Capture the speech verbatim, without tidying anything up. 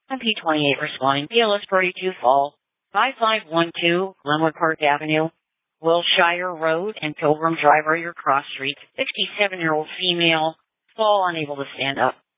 M P twenty-eight responding. P L S forty-two Fall. five five one two Glenwood Park Avenue, Wilshire Road, and Pilgrim Drive are your cross streets. sixty-seven-year-old female. Fall unable to stand up.